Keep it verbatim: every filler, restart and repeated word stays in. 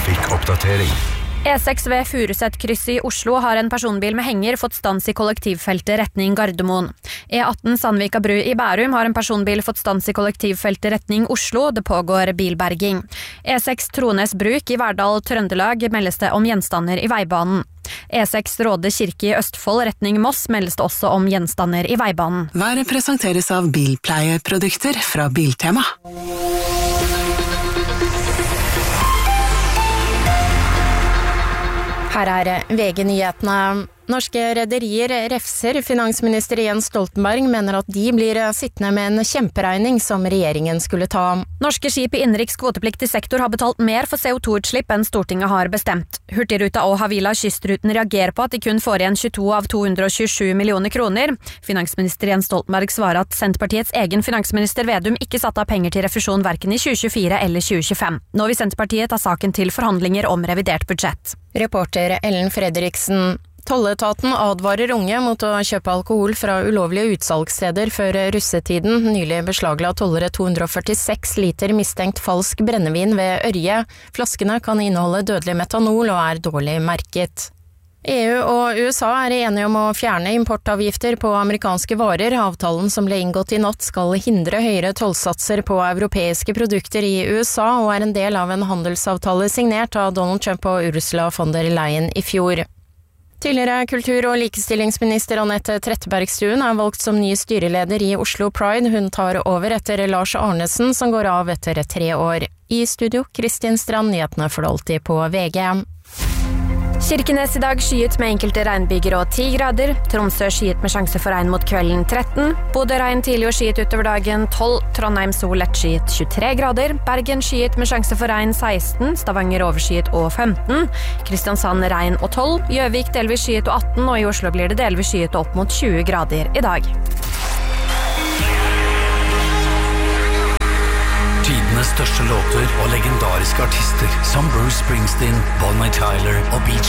trafikkoppdatering. E seks ved Furuset-krysset i Oslo har en personbil med henger fått stans i kollektivfeltet retning Gardermoen. E atten Sandvika bru i Bærum har en personbil fått stans i kollektivfeltet retning Oslo. Det pågår bilberging. E seks Trones bruk i Verdal, Trøndelag meldes det om gjenstander i veibanen. E seks Råde kirke i Østfold retning Moss meldes det også om gjenstander i veibanen. Været presenteres av bilpleieprodukter fra Biltema. Her er V G-nyhetene. Norske rederier refser finansminister Jens Stoltenberg mener at de blir sittende med en kjemperegning som regjeringen skulle ta. Norske skip i innenriks kvotepliktig sektor har betalt mer for C O to-utslipp enn Stortinget har bestemt. Hurtigruta og Havila Kystruten reagerer på at de kun får igjen tjueto av to hundre og tjuesju millioner kroner. Finansminister Jens Stoltenberg svarer at Senterpartiets egen finansminister Vedum ikke satte av penger til refusjon hverken i tjue tjuefire eller tjue tjuefem. Nå vil Senterpartiet ta saken til forhandlinger om revidert budsjett. Reporter Ellen Fredriksen. Tolletaten advarer unge mot å kjøpe alkohol fra ulovlige utsalgssteder før russetiden. Nylig beslagla tollere to hundre og førtiseks liter mistenkt falsk brennevin ved Ørje. Flaskene kan inneholde dødelig metanol og er dårlig merket. E U og U S A er enige om å fjerne importavgifter på amerikanske varer. Avtalen som ble inngått i natt skal hindre høyere tollsatser på europeiske produkter i U S A og er en del av en handelsavtale signert av Donald Trump og Ursula von der Leyen i fjor. Tidligere kultur- og likestillingsminister Anette Trettebergstuen er valgt som ny styreleder i Oslo Pride. Hun tar over etter Lars Arnesen, som går av etter tre år. I studio, Kristin Strand, nyhetene for alltid på V G. Kirkenes i dag skyet med enkelte regnbyger og ti grader. Tromsø skyet med sjanse for regn mot kvelden tretten. Bodø regn tidlig og skyet utover dagen tolv. Trondheim sol lett skyet tjuetre grader. Bergen skyet med sjanse for regn seksten. Stavanger overskyet og femten. Kristiansand regn og tolv. Gjøvik delvis skyet og atten. Og i Oslo blir det delvis skyet opp mot tjue grader i dag. Tidenes største låter og legendariske artister som Bruce Springsteen, Bonnie Tyler og B